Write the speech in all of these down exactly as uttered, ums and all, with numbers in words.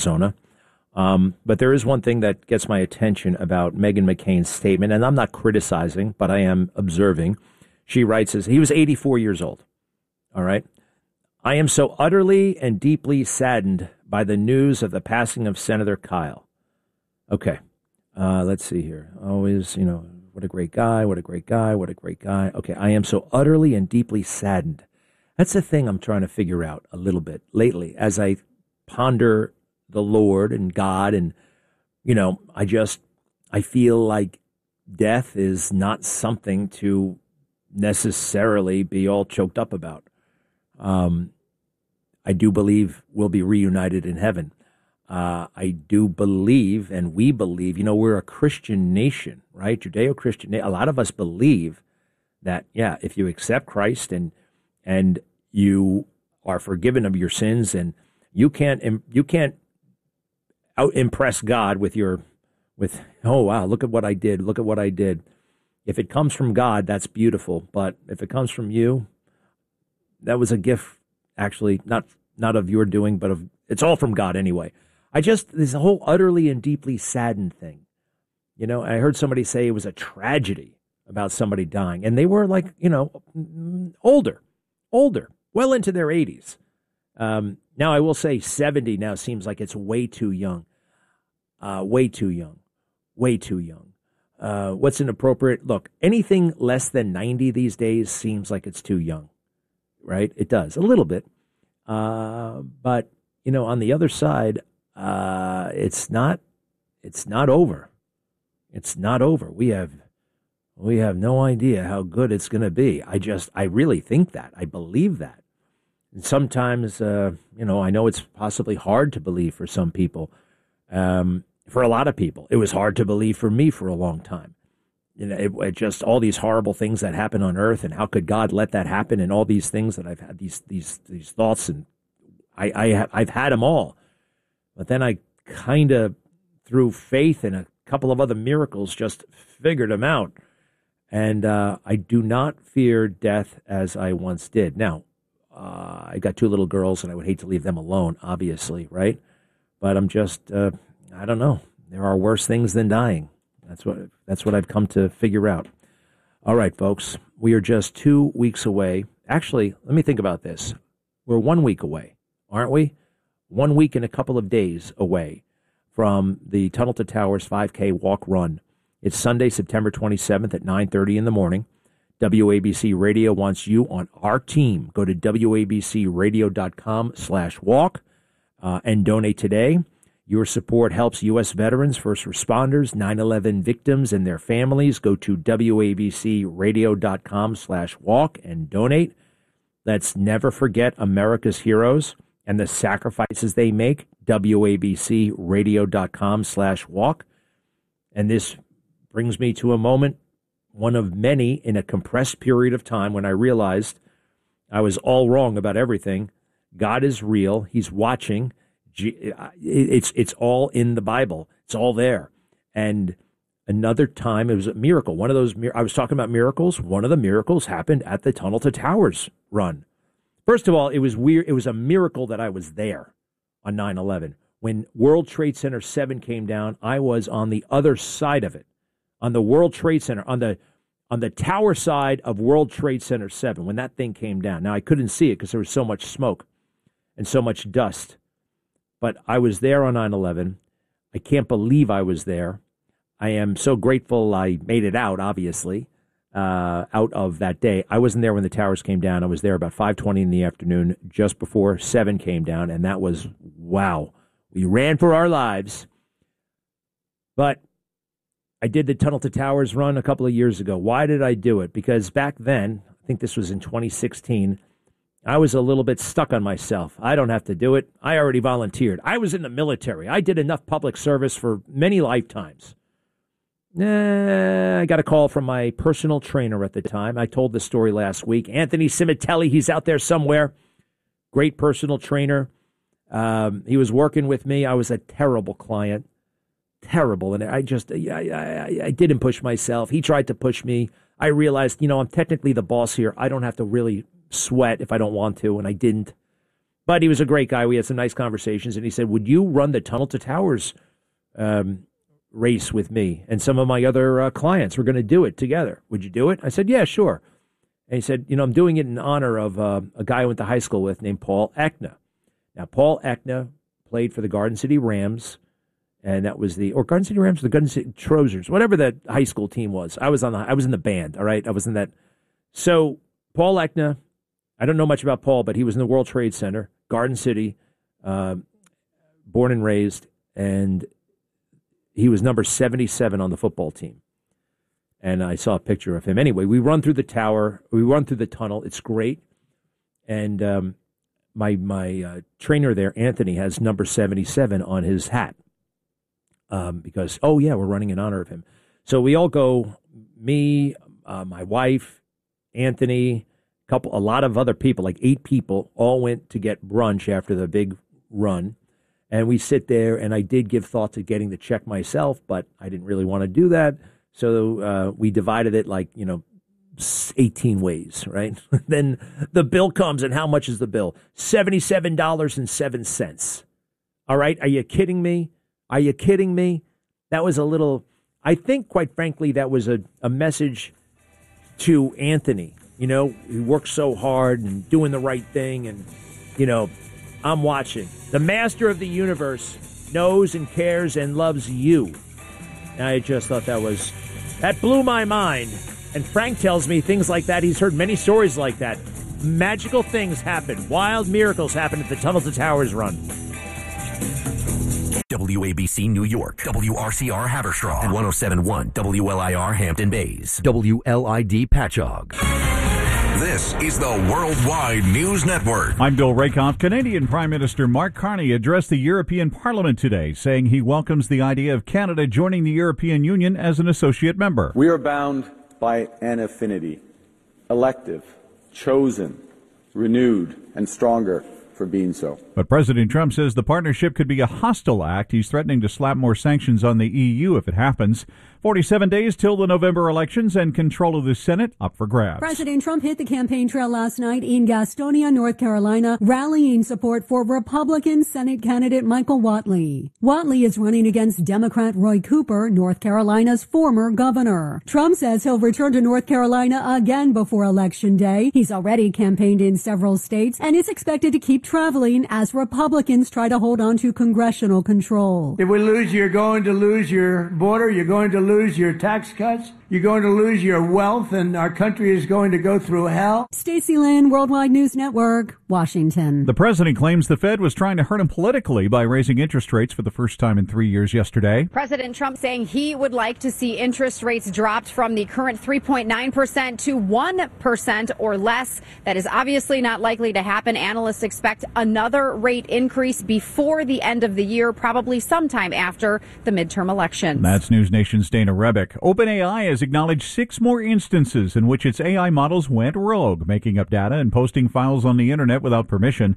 persona. Um, but there is one thing that gets my attention about Meghan McCain's statement, and I'm not criticizing, but I am observing. She writes, as he was eighty-four years old. All right. I am so utterly and deeply saddened by the news of the passing of Senator Kyle. Okay. Uh, let's see here. Always, you know, what a great guy, what a great guy, what a great guy. Okay. I am so utterly and deeply saddened. That's the thing I'm trying to figure out a little bit lately as I ponder the Lord and God. And, you know, I just, I feel like death is not something to necessarily be all choked up about. Um, I do believe we'll be reunited in heaven. Uh, I do believe, and we believe, you know, we're a Christian nation, right? Judeo-Christian. A lot of us believe that, yeah, if you accept Christ and and you are forgiven of your sins, and you can't you can't out impress God with your with oh wow, look at what I did, look at what I did. If it comes from God, that's beautiful. But if it comes from you, that was a gift, actually, not not of your doing, but of it's all from God anyway. I just, this whole utterly and deeply saddened thing. You know, I heard somebody say it was a tragedy about somebody dying. And they were like, you know, older, older, well into their eighties. Um, now, I will say seventy now seems like it's way too young. Uh, way too young. Way too young. Uh, what's inappropriate? Look, anything less than ninety these days seems like it's too young. Right? It does, a little bit. Uh, but, you know, on the other side, uh, it's not, it's not over. It's not over. We have, we have no idea how good it's going to be. I just, I really think that. I believe that. And sometimes, uh, you know, I know it's possibly hard to believe for some people. Um, for a lot of people, it was hard to believe for me for a long time. You know, it, it just all these horrible things that happen on earth, and how could God let that happen? And all these things that I've had, these these these thoughts, and I, I have, I've had them all. But then I kind of, through faith and a couple of other miracles, just figured them out. And uh, I do not fear death as I once did. Now, uh, I got two little girls, and I would hate to leave them alone, obviously, right? But I'm just, uh, I don't know. There are worse things than dying. That's what that's what I've come to figure out. All right, folks, we are just two weeks away. Actually, let me think about this. We're one week away, aren't we? One week and a couple of days away from the Tunnel to Towers five K walk run. It's Sunday, September twenty-seventh at nine thirty in the morning. W A B C Radio wants you on our team. Go to W A B C radio dot com slash walk uh, and donate today. Your support helps U S veterans, first responders, nine eleven victims, and their families. Go to W A B C radio dot com slash walk and donate. Let's never forget America's heroes and the sacrifices they make. W A B C radio dot com slash walk. And this brings me to a moment, one of many in a compressed period of time, when I realized I was all wrong about everything. God is real. He's watching. It's it's all in the Bible. It's all there. And another time, it was a miracle. One of those, I was talking about miracles. One of the miracles happened at the Tunnel to Towers run. First of all, it was weird. It was a miracle that I was there on nine eleven. When World Trade Center seven came down, I was on the other side of it, on the World Trade Center, on the on the tower side of World Trade Center seven, when that thing came down. Now, I couldn't see it because there was so much smoke and so much dust. But I was there on nine eleven. I can't believe I was there. I am so grateful I made it out, obviously, uh, out of that day. I wasn't there when the towers came down. I was there about five twenty in the afternoon, just before seven came down. And that was, wow, we ran for our lives. But I did the Tunnel to Towers run a couple of years ago. Why did I do it? Because back then, I think this was in twenty sixteen, I was a little bit stuck on myself. I don't have to do it. I already volunteered. I was in the military. I did enough public service for many lifetimes. Eh, I got a call from my personal trainer at the time. I told this story last week. Anthony Cimitelli, he's out there somewhere. Great personal trainer. Um, he was working with me. I was a terrible client. Terrible. And I just, I, I, I didn't push myself. He tried to push me. I realized, you know, I'm technically the boss here. I don't have to really sweat if I don't want to, and I didn't. But he was a great guy. We had some nice conversations, and he said, would you run the Tunnel to Towers um, race with me? And some of my other uh, clients were going to do it together. Would you do it? I said, yeah, sure. And he said, you know, I'm doing it in honor of uh, a guy I went to high school with named Paul Ekna. Now, Paul Ekna played for the Garden City Rams, and that was the, or Garden City Rams, or the Garden City Trojans, whatever that high school team was. I was on the, I was in the band, all right? I was in that. So, Paul Ekna, I don't know much about Paul, but he was in the World Trade Center, Garden City, uh, born and raised, and he was number seventy-seven on the football team. And I saw a picture of him. Anyway, we run through the tower, we run through the tunnel. It's great. And um, my my uh, trainer there, Anthony, has number seventy-seven on his hat um, because, oh, yeah, we're running in honor of him. So we all go, me, uh, my wife, Anthony, couple, a lot of other people, like eight people, all went to get brunch after the big run. And we sit there, and I did give thought to getting the check myself, but I didn't really want to do that. So uh, we divided it like, you know, eighteen ways, right? Then the bill comes, and how much is the bill? seventy-seven dollars and seven cents. All right? Are you kidding me? Are you kidding me? That was a little, I think, quite frankly, that was a, a message to Anthony. You know, he works so hard and doing the right thing. And, you know, I'm watching. The master of the universe knows and cares and loves you. And I just thought that was, that blew my mind. And Frank tells me things like that. He's heard many stories like that. Magical things happen. Wild miracles happen at the Tunnel to Towers run. W A B C New York, W R C R Haverstraw, and one oh seven point one W L I R Hampton Bays, W L I D Patchogue. This is the Worldwide News Network. I'm Bill Rakoff. Canadian Prime Minister Mark Carney addressed the European Parliament today, saying he welcomes the idea of Canada joining the European Union as an associate member. We are bound by an affinity, elective, chosen, renewed, and stronger for being so. But President Trump says the partnership could be a hostile act. He's threatening to slap more sanctions on the E U if it happens. forty-seven days till the November elections, and control of the Senate up for grabs. President Trump hit the campaign trail last night in Gastonia, North Carolina, rallying support for Republican Senate candidate Michael Whatley. Whatley is running against Democrat Roy Cooper, North Carolina's former governor. Trump says he'll return to North Carolina again before Election Day. He's already campaigned in several states and is expected to keep traveling as Republicans try to hold on to congressional control. If we lose, you're going to lose your border. You're going to lose lose your tax cuts. You're going to lose your wealth, and our country is going to go through hell. Stacey Lynn, Worldwide News Network, Washington. The president claims the Fed was trying to hurt him politically by raising interest rates for the first time in three years yesterday. President Trump saying he would like to see interest rates dropped from the current three point nine percent to one percent or less. That is obviously not likely to happen. Analysts expect another rate increase before the end of the year, probably sometime after the midterm elections. That's News Nation's Dana Rebick. OpenAI has acknowledged six more instances in which its A I models went rogue, making up data and posting files on the internet without permission.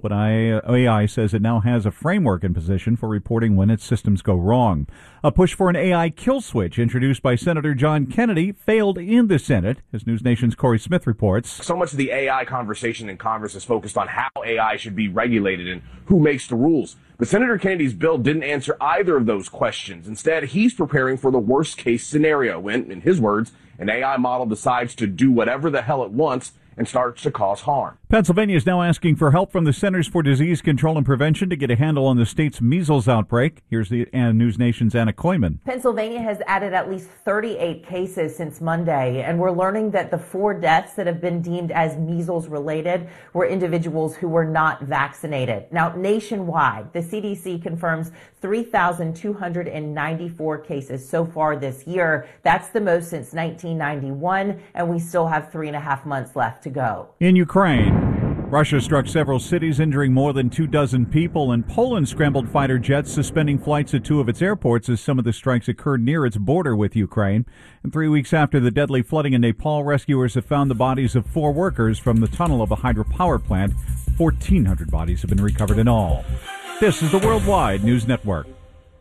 OpenAI says it now has a framework in position for reporting when its systems go wrong. A push for an A I kill switch introduced by Senator John Kennedy failed in the Senate, as News Nation's Corey Smith reports. So much of the A I conversation in Congress is focused on how A I should be regulated and who makes the rules. But Senator Kennedy's bill didn't answer either of those questions. Instead, he's preparing for the worst-case scenario when, in his words, an A I model decides to do whatever the hell it wants and starts to cause harm. Pennsylvania is now asking for help from the Centers for Disease Control and Prevention to get a handle on the state's measles outbreak. Here's the uh, News Nation's Anna Koyman. Pennsylvania has added at least thirty-eight cases since Monday, and we're learning that the four deaths that have been deemed as measles related were individuals who were not vaccinated. Now, nationwide, the C D C confirms three thousand two hundred ninety-four cases so far this year. That's the most since nineteen ninety-one, and we still have three and a half months left to go. In Ukraine, Russia struck several cities, injuring more than two dozen people, and Poland scrambled fighter jets, suspending flights at two of its airports as some of the strikes occurred near its border with Ukraine. And three weeks after the deadly flooding in Nepal, rescuers have found the bodies of four workers from the tunnel of a hydropower plant. fourteen hundred bodies have been recovered in all. This is the Worldwide News Network.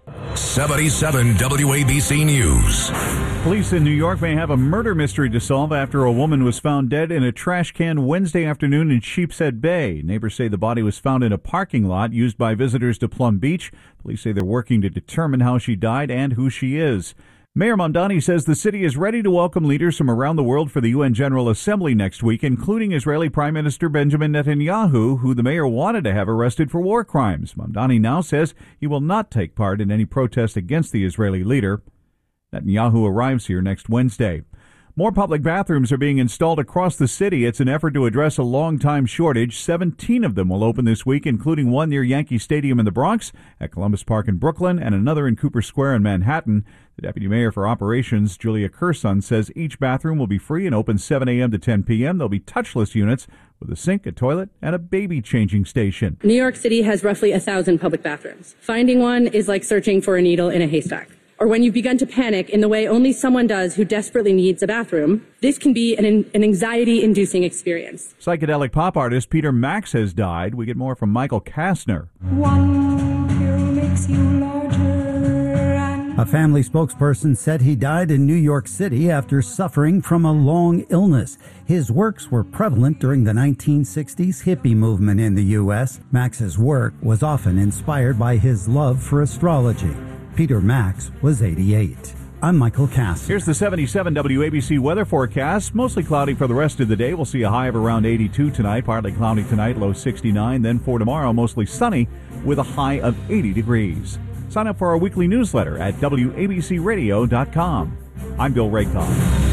seventy-seven W A B C News. Police in New York may have a murder mystery to solve after a woman was found dead in a trash can Wednesday afternoon in Sheepshead Bay. Neighbors say the body was found in a parking lot used by visitors to Plum Beach. Police say they're working to determine how she died and who she is. Mayor Mamdani says the city is ready to welcome leaders from around the world for the U N General Assembly next week, including Israeli Prime Minister Benjamin Netanyahu, who the mayor wanted to have arrested for war crimes. Mamdani now says he will not take part in any protest against the Israeli leader. Netanyahu arrives here next Wednesday. More public bathrooms are being installed across the city. It's an effort to address a long-time shortage. seventeen of them will open this week, including one near Yankee Stadium in the Bronx, at Columbus Park in Brooklyn, and another in Cooper Square in Manhattan. The Deputy Mayor for Operations, Julia Curson, says each bathroom will be free and open seven a.m. to ten p.m. There'll be touchless units with a sink, a toilet, and a baby changing station. New York City has roughly a thousand public bathrooms. Finding one is like searching for a needle in a haystack. Or when you've begun to panic in the way only someone does who desperately needs a bathroom, this can be an, an anxiety-inducing experience. Psychedelic pop artist Peter Max has died. We get more from Michael Kastner. One pill makes you larger. A family spokesperson said he died in New York City after suffering from a long illness. His works were prevalent during the nineteen sixties hippie movement in the U S. Max's work was often inspired by his love for astrology. Peter Max was eighty-eight. I'm Michael Cass. Here's the seventy-seven W A B C weather forecast. Mostly cloudy for the rest of the day. We'll see a high of around eighty-two tonight. Partly cloudy tonight, low sixty-nine. Then for tomorrow, mostly sunny with a high of eighty degrees. Sign up for our weekly newsletter at W A B C radio dot com. I'm Bill Raycott.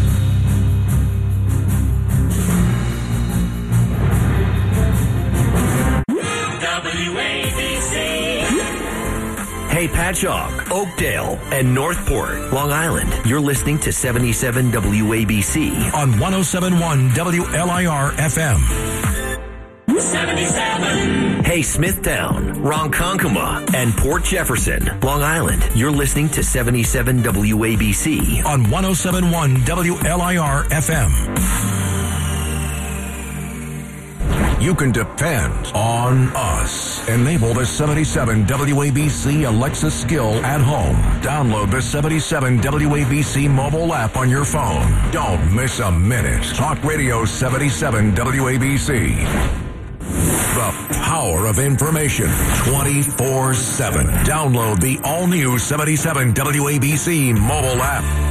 Hey, Patchogue, Oakdale, and Northport, Long Island. You're listening to seventy-seven W A B C on one oh seven point one W L I R F M. seventy-seven. Hey, Smithtown, Ronkonkoma, and Port Jefferson, Long Island. You're listening to seventy-seven W A B C on one oh seven point one W L I R F M. You can depend on us. Enable the seventy-seven W A B C Alexa skill at home. Download the seventy-seven W A B C mobile app on your phone. Don't miss a minute. Talk Radio seventy-seven W A B C. The power of information twenty-four seven. Download the all-new seventy-seven W A B C mobile app.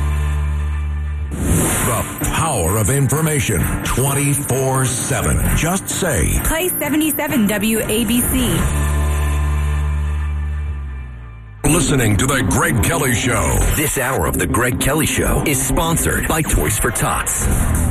The power of information twenty-four seven. Just say, play seventy-seven W A B C. Listening to The Greg Kelly Show. This hour of The Greg Kelly Show is sponsored by Toys for Tots.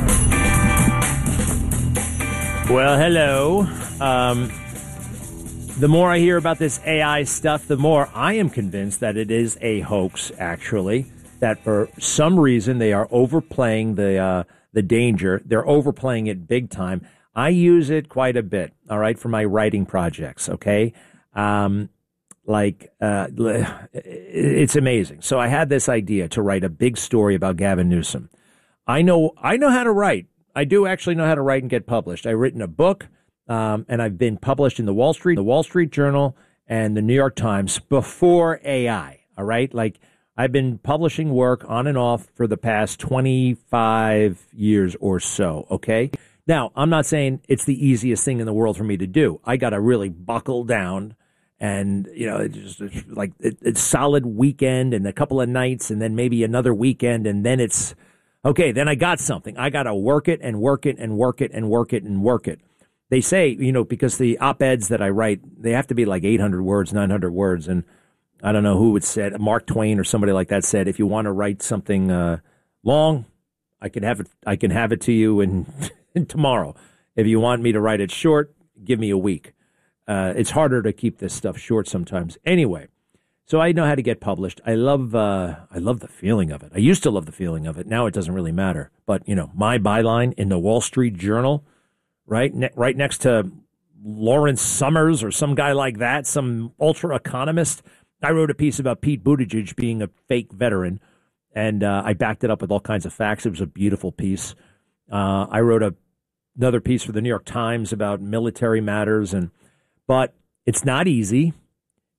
Well, hello. Um, the more I hear about this A I stuff, the more I am convinced that it is a hoax, actually. That for some reason they are overplaying the uh, the danger. They're overplaying it big time. I use it quite a bit, all right, for my writing projects, okay? Um, like, uh, it's amazing. So I had this idea to write a big story about Gavin Newsom. I know I know how to write. I do actually know how to write and get published. I've written a book, um, and I've been published in the Wall Street, the Wall Street Journal, and the New York Times before A I, all right? Like, I've been publishing work on and off for the past twenty-five years or so, okay? Now, I'm not saying it's the easiest thing in the world for me to do. I got to really buckle down and, you know, it's just it's like it, it's solid weekend and a couple of nights and then maybe another weekend and then it's, okay, then I got something. I got to work it and work it and work it and work it and work it. They say, you know, because the op-eds that I write, they have to be like eight hundred words, nine hundred words, and I don't know who would said, Mark Twain or somebody like that said, if you want to write something uh, long, I can have it. I can have it to you in, in tomorrow. If you want me to write it short, give me a week. Uh, it's harder to keep this stuff short sometimes. Anyway, so I know how to get published. I love. Uh, I love the feeling of it. I used to love the feeling of it. Now it doesn't really matter. But you know, my byline in the Wall Street Journal, right, ne- right next to Lawrence Summers or some guy like that, some ultra economist. I wrote a piece about Pete Buttigieg being a fake veteran, and uh, I backed it up with all kinds of facts. It was a beautiful piece. Uh, I wrote a, another piece for the New York Times about military matters, and but it's not easy,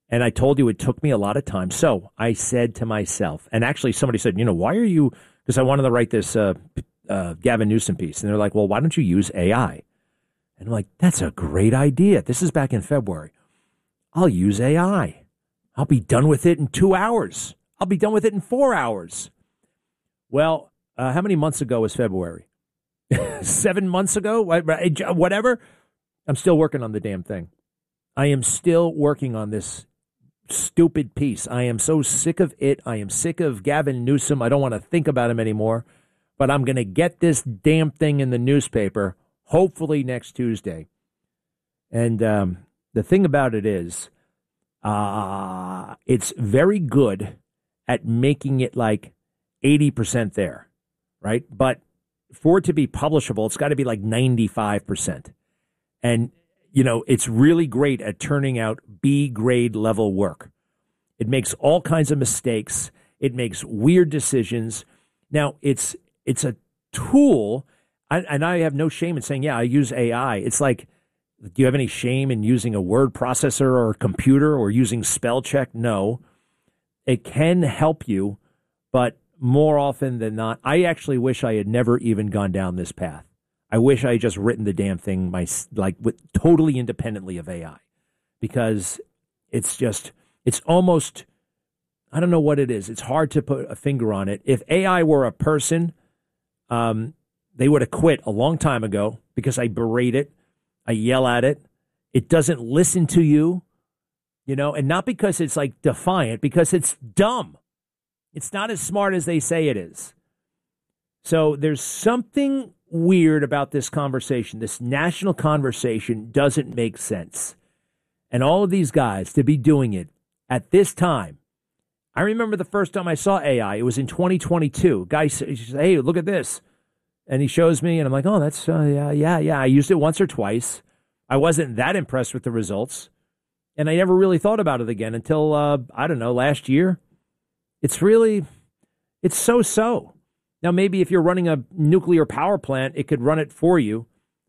And I told you it took me a lot of time. So I said to myself, and actually somebody said, you know, why are you, because I wanted to write this uh, uh, Gavin Newsom piece. And they're like, well, why don't you use A I? And I'm like, that's a great idea. This is back in February. I'll use A I. I'll be done with it in two hours. I'll be done with it in four hours. Well, uh, how many months ago was February? Seven months ago? Whatever. I'm still working on the damn thing. I am still working on this stupid piece. I am so sick of it. I am sick of Gavin Newsom. I don't want to think about him anymore. But I'm going to get this damn thing in the newspaper, hopefully next Tuesday. And um, the thing about it is, uh, it's very good at making it like eighty percent there, right? But for it to be publishable, it's got to be like ninety-five percent. And, you know, it's really great at turning out B grade level work. It makes all kinds of mistakes. It makes weird decisions. Now, it's it's a tool, and I have no shame in saying, yeah, I use A I. It's like, do you have any shame in using a word processor or a computer or using spell check? No. It can help you, but more often than not, I actually wish I had never even gone down this path. I wish I had just written the damn thing my like with, totally independently of A I, because it's just, it's almost, I don't know what it is. It's hard to put a finger on it. If A I were a person, um, they would have quit a long time ago because I berate it. I yell at it. It doesn't listen to you, you know, and not because it's like defiant, because it's dumb. It's not as smart as they say it is. So there's something weird about this conversation. This national conversation doesn't make sense. And all of these guys to be doing it at this time. I remember the first time I saw A I, it was in twenty twenty-two. Guy says, hey, look at this. And he shows me, and I'm like, oh, that's, uh, yeah, yeah, yeah. I used it once or twice. I wasn't that impressed with the results. And I never really thought about it again until, uh, I don't know, last year. It's really, it's so-so. Now, maybe if you're running a nuclear power plant, it could run it for you.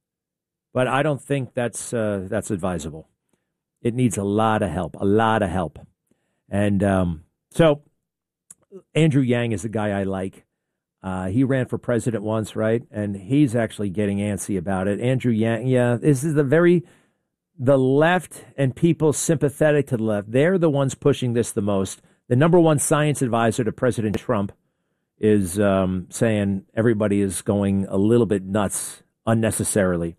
But I don't think that's uh, that's advisable. It needs a lot of help, a lot of help. And um, so Andrew Yang is the guy I like. Uh, he ran for president once, right? And he's actually getting antsy about it. Andrew Yang, yeah, this is the very, the left and people sympathetic to the left. They're the ones pushing this the most. The number one science advisor to President Trump is um, saying everybody is going a little bit nuts unnecessarily.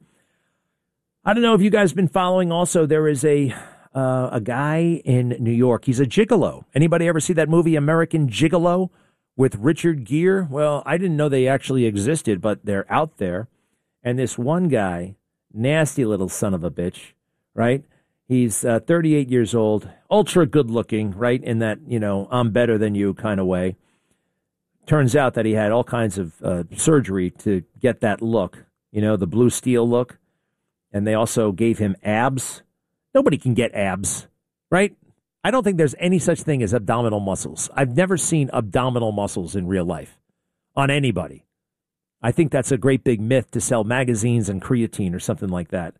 I don't know if you guys have been following. Also, there is a uh, a guy in New York. He's a gigolo. Anybody ever see that movie American Gigolo with Richard Gere? Well, I didn't know they actually existed, but they're out there. And this one guy, nasty little son of a bitch, right? He's uh, thirty-eight years old, ultra good looking, right? In that, you know, I'm better than you kind of way. Turns out that he had all kinds of uh, surgery to get that look, you know, the blue steel look. And they also gave him abs. Nobody can get abs, right? I don't think there's any such thing as abdominal muscles. I've never seen abdominal muscles in real life on anybody. I think that's a great big myth to sell magazines and creatine or something like that.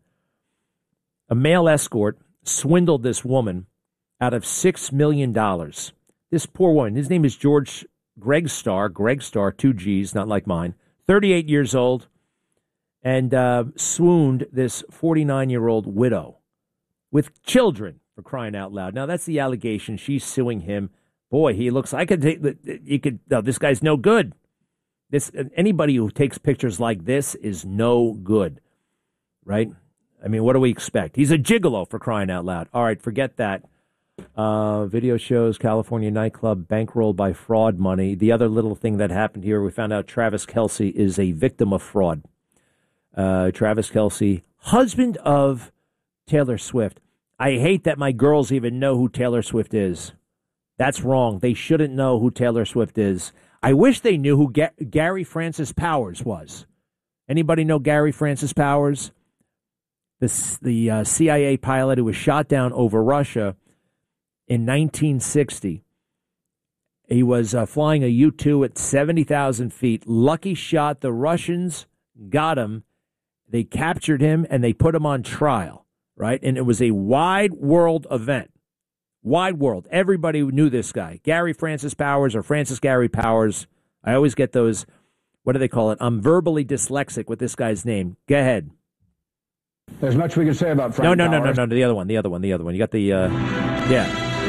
A male escort swindled this woman out of six million dollars. This poor woman, his name is George Greg Starr, Greg Starr, two G's, not like mine, thirty-eight years old, and uh, swooned this forty-nine-year-old widow with children, for crying out loud. Now, that's the allegation. She's suing him. Boy, he looks like a, you could, no, this guy's no good. This anybody who takes pictures like this is no good, right? I mean, what do we expect? He's a gigolo, for crying out loud. All right, forget that. Uh, video shows California nightclub bankrolled by fraud money. The other little thing that happened here, we found out Travis Kelce is a victim of fraud. Uh, Travis Kelce, husband of Taylor Swift. I hate that my girls even know who Taylor Swift is. That's wrong. They shouldn't know who Taylor Swift is. I wish they knew who Ga- Gary Francis Powers was. Anybody know Gary Francis Powers? The, the uh, C I A pilot who was shot down over Russia in nineteen sixty. He was uh, flying a U two at seventy thousand feet. Lucky shot. The Russians got him. They captured him and they put him on trial, right? And it was a wide world event. Wide world. Everybody knew this guy. Gary Francis Powers or Francis Gary Powers. I always get those, what do they call it? I'm verbally dyslexic with this guy's name. Go ahead. There's much we can say about Frank No, no, no, Powers. no, no, the other one, the other one, the other one. You got the, uh, yeah.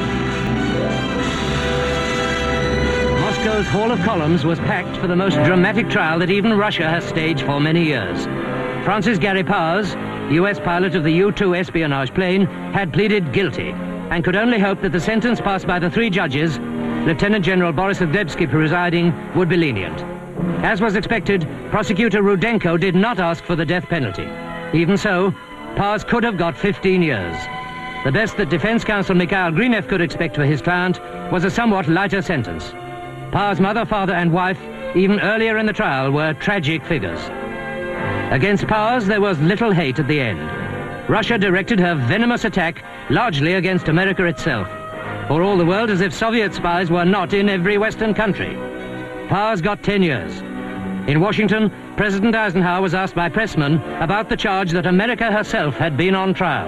Moscow's Hall of Columns was packed for the most dramatic trial that even Russia has staged for many years. Francis Gary Powers, U S pilot of the U two espionage plane, had pleaded guilty and could only hope that the sentence passed by the three judges, Lieutenant General Boris Ogdebsky presiding, would be lenient. As was expected, prosecutor Rudenko did not ask for the death penalty. Even so, Powers could have got fifteen years. The best that defense counsel Mikhail Grinev could expect for his client was a somewhat lighter sentence. Powers' mother, father and wife, even earlier in the trial, were tragic figures. Against Powers, there was little hate at the end. Russia directed her venomous attack largely against America itself, for all the world as if Soviet spies were not in every Western country. Powers got ten years. In Washington, President Eisenhower was asked by pressmen about the charge that America herself had been on trial.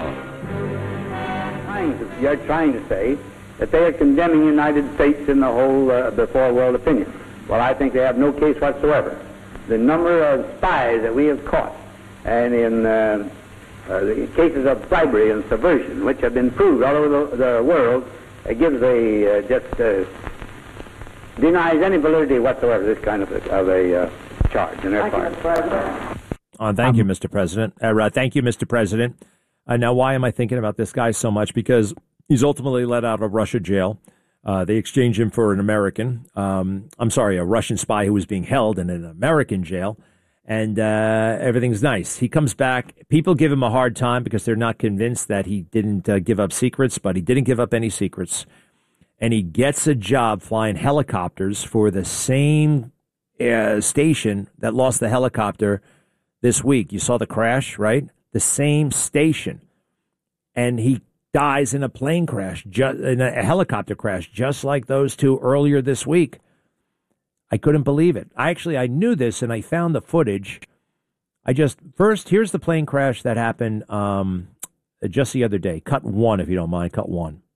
You're trying to say that they are condemning the United States in the whole uh, before world opinion. Well, I think they have no case whatsoever. The number of spies that we have caught, and in uh, uh, the cases of bribery and subversion, which have been proved all over the, the world, uh, gives a uh, just uh, denies any validity whatsoever this kind of a, of a uh, charge in their part. Uh, thank you, Mister President. Uh, thank you, Mister President. Uh, now, why am I thinking about this guy so much? Because he's ultimately let out of Russia jail. Uh, they exchanged him for an American. Um, I'm sorry, a Russian spy who was being held in an American jail. And uh, everything's nice. He comes back. People give him a hard time because they're not convinced that he didn't uh, give up secrets, but he didn't give up any secrets. And he gets a job flying helicopters for the same uh, station that lost the helicopter this week. You saw the crash, right? The same station. And he dies in a plane crash, ju- in a helicopter crash, just like those two earlier this week. I couldn't believe it. I actually, I knew this, and I found the footage. I just, first, here's the plane crash that happened um, just the other day. Cut one, if you don't mind, cut one.